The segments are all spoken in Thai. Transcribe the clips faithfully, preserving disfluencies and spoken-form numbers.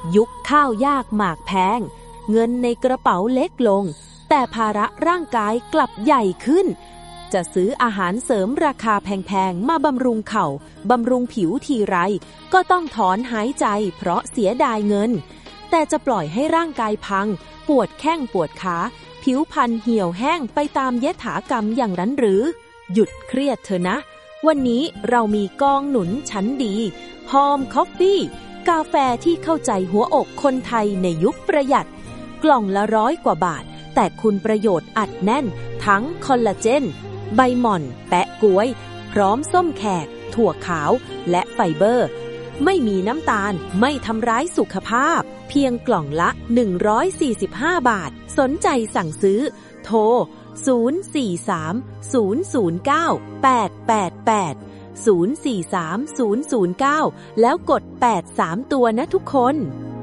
ยุคข้าวยากหมากแพงเงินในกระเป๋าเล็กลงแต่ภาระร่างกายกลับใหญ่ขึ้นจะซื้ออาหารเสริมราคาแพงๆมาบำรุงเข่าบำรุงผิวทีไรก็ต้องถอนหายใจเพราะเสียดายเงินแต่จะปล่อยให้ร่างกายพังปวดแข้งปวดขาผิวพรรณเหี่ยวแห้งไปตามยถากรรมอย่างนั้นหรือหยุดเครียดเถอะนะวันนี้เรามีกองหนุนชั้นดีหอมคอฟฟี่กาแฟที่เข้าใจหัวอกคนไทยในยุคประหยัดกล่องละร้อยกว่าบาทแต่คุณประโยชน์อัดแน่นทั้งคอลลาเจนใบหม่อนแปะก๊วยพร้อมส้มแขกถั่วขาวและไฟเบอร์ไม่มีน้ำตาลไม่ทำร้ายสุขภาพเพียงกล่องละหนึ่งร้อยสี่สิบห้าบาทสนใจสั่งซื้อโทรศูนย์ สี่ สาม ศูนย์ ศูนย์ เก้า แปด แปด แปด ศูนย์ สี่ สาม ศูนย์ ศูนย์ เก้าแล้วกดแปด สามตัวนะทุกคน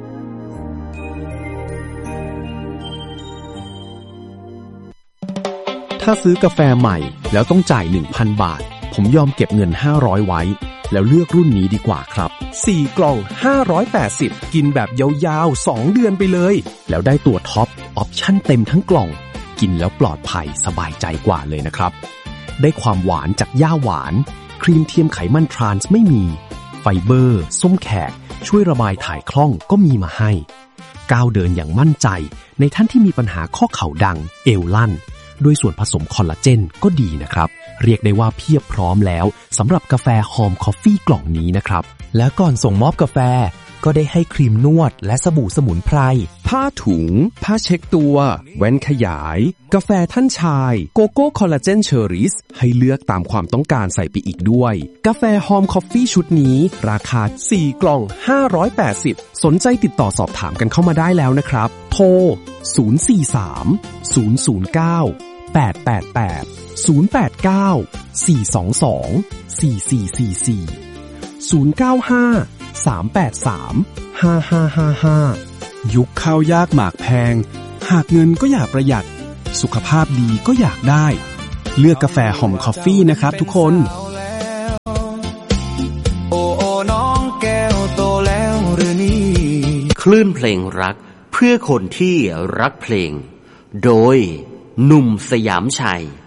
ถ้าซื้อกาแฟใหม่แล้วต้องจ่าย หนึ่งพัน บาทผมยอมเก็บเงินห้าร้อยไว้แล้วเลือกรุ่นนี้ดีกว่าครับสี่กล่องห้าร้อยแปดสิบกินแบบยาวๆสองเดือนไปเลยแล้วได้ตัวท็อปออปชั่นเต็มทั้งกล่องกินแล้วปลอดภัยสบายใจกว่าเลยนะครับได้ความหวานจากหญ้าหวานครีมเทียมไขมันทรานส์ไม่มีไฟเบอร์ส้มแขกช่วยระบายถ่ายคล่องก็มีมาให้ก้าวเดินอย่างมั่นใจในท่านที่มีปัญหาข้อเข่าดังเอวลั่นด้วยส่วนผสมคอลลาเจนก็ดีนะครับเรียกได้ว่าเพียบพร้อมแล้วสำหรับกาแฟหอมคอฟฟี่กล่องนี้นะครับและก่อนส่งมอบกาแฟก็ได้ให้ครีมนวดและสบู่สมุนไพรผ้าถุงผ้าเช็ดตัวแว่นขยายกาแฟท่านชายโกโก้คอลลาเจนเชอร์ริสให้เลือกตามความต้องการใส่ไปอีกด้วยกาแฟหอมคอฟฟี่ชุดนี้ราคาสี่กล่องห้าร้อยแปดสิบสนใจติดต่อสอบถามกันเข้ามาได้แล้วนะครับโทรศูนย์ สี่ สาม ศูนย์ ศูนย์ เก้า แปด แปด แปด ศูนย์ แปด เก้า สี่ สอง สอง สี่ สี่ สี่ สี่ ศูนย์ เก้า ห้า สาม แปด สาม ห้า ห้า ห้า ห้ายุคข้าวยากหมากแพงหากเงินก็อยากประหยัดสุขภาพดีก็อยากได้เลือกกาแฟหอมคอฟฟี่นะครับทุกคนโอ้โอ้น้องแก้วโตแล้วหรือนี่คลื่นเพลงรักเพื่อคนที่รักเพลงโดยหนุ่มสยามชัย